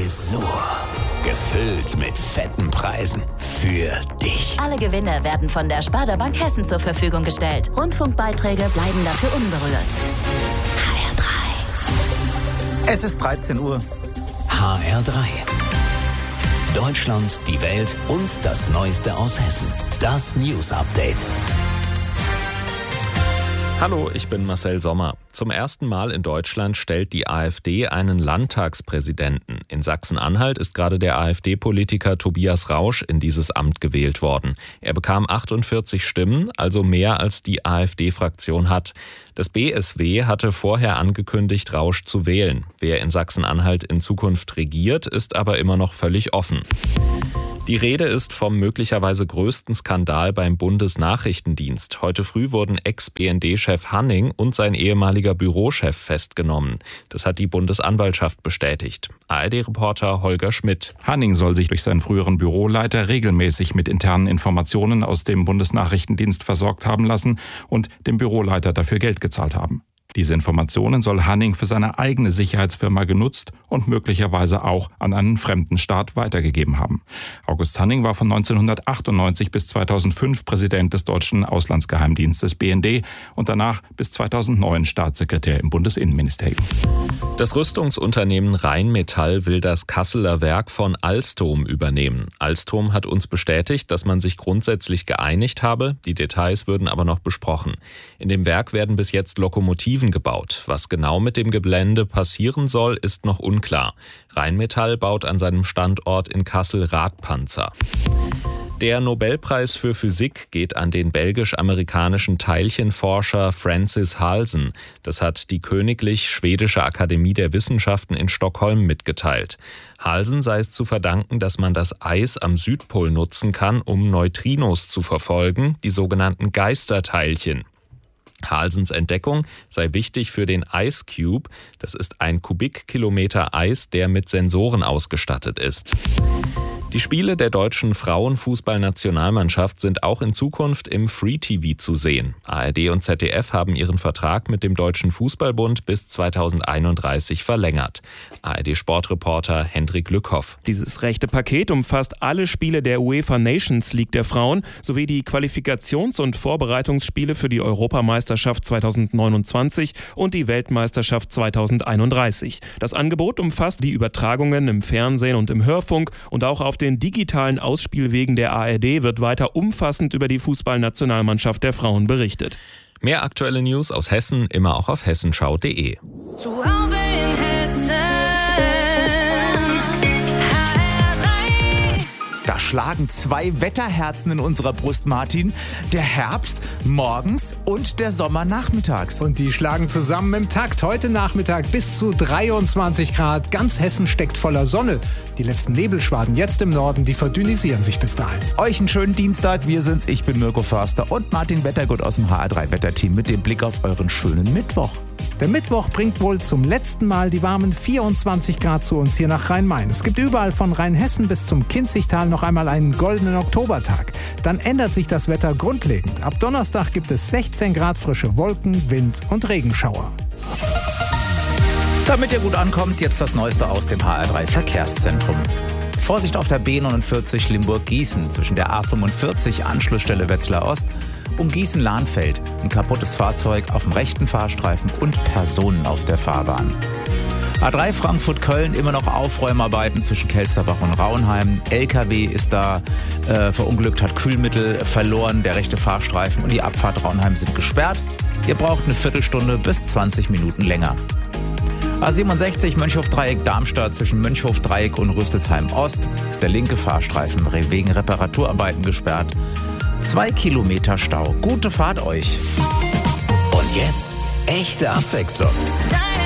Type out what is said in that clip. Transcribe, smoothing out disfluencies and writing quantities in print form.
Tresor. Gefüllt mit fetten Preisen. Für dich. Alle Gewinne werden von der Sparda Bank Hessen zur Verfügung gestellt. Rundfunkbeiträge bleiben dafür unberührt. HR3. Es ist 13 Uhr. HR3. Deutschland, die Welt und das Neueste aus Hessen. Das News Update. Hallo, ich bin Marcel Sommer. Zum ersten Mal in Deutschland stellt die AfD einen Landtagspräsidenten. In Sachsen-Anhalt ist gerade der AfD-Politiker Tobias Rausch in dieses Amt gewählt worden. Er bekam 48 Stimmen, also mehr als die AfD-Fraktion hat. Das BSW hatte vorher angekündigt, Rausch zu wählen. Wer in Sachsen-Anhalt in Zukunft regiert, ist aber immer noch völlig offen. Die Rede ist vom möglicherweise größten Skandal beim Bundesnachrichtendienst. Heute früh wurden Ex-BND-Chef Hanning und sein ehemaliger Bürochef festgenommen. Das hat die Bundesanwaltschaft bestätigt. ARD-Reporter Holger Schmidt. Hanning soll sich durch seinen früheren Büroleiter regelmäßig mit internen Informationen aus dem Bundesnachrichtendienst versorgt haben lassen und dem Büroleiter dafür Geld gezahlt haben. Diese Informationen soll Hanning für seine eigene Sicherheitsfirma genutzt und möglicherweise auch an einen fremden Staat weitergegeben haben. August Hanning war von 1998 bis 2005 Präsident des deutschen Auslandsgeheimdienstes BND und danach bis 2009 Staatssekretär im Bundesinnenministerium. Das Rüstungsunternehmen Rheinmetall will das Kasseler Werk von Alstom übernehmen. Alstom hat uns bestätigt, dass man sich grundsätzlich geeinigt habe. Die Details würden aber noch besprochen. In dem Werk werden bis jetzt Lokomotiven gebaut. Was genau mit dem Gelände passieren soll, ist noch unklar. Rheinmetall baut an seinem Standort in Kassel Radpanzer. Der Nobelpreis für Physik geht an den belgisch-amerikanischen Teilchenforscher Francis Halsen. Das hat die Königlich Schwedische Akademie der Wissenschaften in Stockholm mitgeteilt. Halsen sei es zu verdanken, dass man das Eis am Südpol nutzen kann, um Neutrinos zu verfolgen, die sogenannten Geisterteilchen. Halsens Entdeckung sei wichtig für den Ice Cube. Das ist ein Kubikkilometer Eis, der mit Sensoren ausgestattet ist. Die Spiele der deutschen Frauenfußballnationalmannschaft sind auch in Zukunft im Free-TV zu sehen. ARD und ZDF haben ihren Vertrag mit dem Deutschen Fußballbund bis 2031 verlängert. ARD-Sportreporter Hendrik Lückhoff. Dieses rechte Paket umfasst alle Spiele der UEFA Nations League der Frauen sowie die Qualifikations- und Vorbereitungsspiele für die Europameisterschaft 2029 und die Weltmeisterschaft 2031. Das Angebot umfasst die Übertragungen im Fernsehen und im Hörfunk und auch auf den digitalen Ausspielwegen der ARD wird weiter umfassend über die Fußballnationalmannschaft der Frauen berichtet. Mehr aktuelle News aus Hessen immer auch auf hessenschau.de. Zu Hause in Hessen. HR3. Da schlagen zwei Wetterherzen in unserer Brust, Martin. Der Herbst morgens und der Sommer nachmittags. Und die schlagen zusammen im Takt. Heute Nachmittag bis zu 23 Grad. Ganz Hessen steckt voller Sonne. Die letzten Nebelschwaden jetzt im Norden, die verdünnisieren sich bis dahin. Euch einen schönen Dienstag. Wir sind's. Ich bin Mirko Förster und Martin Wettergut aus dem HR3-Wetterteam mit dem Blick auf euren schönen Mittwoch. Der Mittwoch bringt wohl zum letzten Mal die warmen 24 Grad zu uns hier nach Rhein-Main. Es gibt überall von Rheinhessen bis zum Kinzigtal noch einmal einen goldenen Oktobertag. Dann ändert sich das Wetter grundlegend. Ab Donnerstag gibt es 16 Grad frische Wolken, Wind und Regenschauer. Damit ihr gut ankommt, jetzt das Neueste aus dem HR3 Verkehrszentrum. Vorsicht auf der B49 Limburg-Gießen zwischen der A45 Anschlussstelle Wetzlar Ost und Gießen-Lahnfeld. Ein kaputtes Fahrzeug auf dem rechten Fahrstreifen und Personen auf der Fahrbahn. A3 Frankfurt-Köln, immer noch Aufräumarbeiten zwischen Kelsterbach und Raunheim. LKW ist da verunglückt, hat Kühlmittel verloren. Der rechte Fahrstreifen und die Abfahrt Raunheim sind gesperrt. Ihr braucht eine Viertelstunde bis 20 Minuten länger. A67 Mönchhof-Dreieck Darmstadt zwischen Mönchhof-Dreieck und Rüsselsheim Ost ist der linke Fahrstreifen wegen Reparaturarbeiten gesperrt. 2 Kilometer Stau. Gute Fahrt euch. Und jetzt echte Abwechslung.